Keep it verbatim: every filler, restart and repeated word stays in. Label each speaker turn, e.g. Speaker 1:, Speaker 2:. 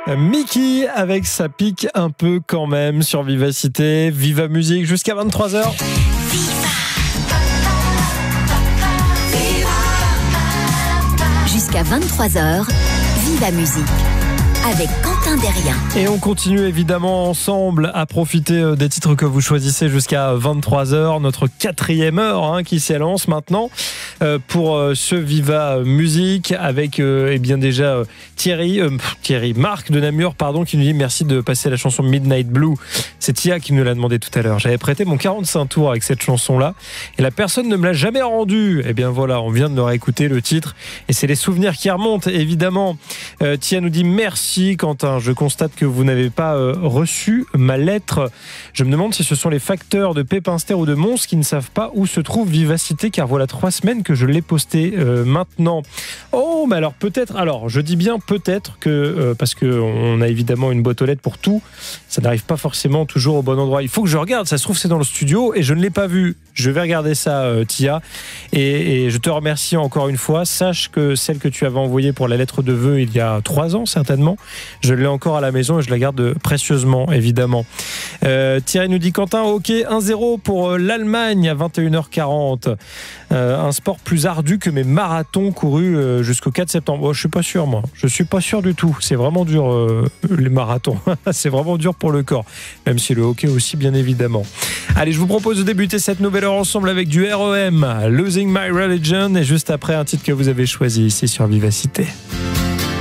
Speaker 1: Mickey avec sa pique un peu quand même sur Vivacité. Viva Musique jusqu'à vingt-trois heures.
Speaker 2: Jusqu'à vingt-trois heures, Viva Musique avec Quentin Derrien.
Speaker 1: Et on continue évidemment ensemble à profiter des titres que vous choisissez jusqu'à vingt-trois heures. Notre quatrième heure hein, qui s'élance maintenant euh, pour euh, ce Viva Musique avec euh, eh bien déjà euh, Thierry, euh, Thierry, Marc de Namur pardon, qui nous dit merci de passer la chanson Midnight Blue. C'est Tia qui nous l'a demandé tout à l'heure. J'avais prêté mon quarante-cinq tours avec cette chanson-là et la personne ne me l'a jamais rendue. Et eh bien voilà, on vient de le réécouter le titre et c'est les souvenirs qui remontent évidemment. Euh, Tia nous dit merci Quentin, je constate que vous n'avez pas euh, reçu ma lettre. Je me demande si ce sont les facteurs de Pépinster ou de Mons qui ne savent pas où se trouve Vivacité, car voilà trois semaines que je l'ai posté euh, maintenant. Oh, mais alors peut-être, alors je dis bien peut-être que, euh, parce qu'on a évidemment une boîte aux lettres pour tout, ça n'arrive pas forcément toujours au bon endroit. Il faut que je regarde, ça se trouve c'est dans le studio et je ne l'ai pas vu. Je vais regarder ça, euh, Tia, et, et je te remercie encore une fois. Sache que celle que tu avais envoyée pour la lettre de vœux il y a trois ans certainement, je l'ai encore à la maison et je la garde précieusement, évidemment. Euh, Thierry nous dit Quentin, ok, un zéro pour l'Allemagne à vingt et une heures quarante. Euh, un sport plus ardu que mes marathons courus euh, jusqu'au quatre septembre. Oh, je suis pas sûr, moi. Je suis pas sûr du tout. C'est vraiment dur, euh, les marathons. C'est vraiment dur pour le corps. Même si le hockey aussi, bien évidemment. Allez, je vous propose de débuter cette nouvelle heure ensemble avec du R E M, Losing My Religion, et juste après un titre que vous avez choisi ici sur Vivacité.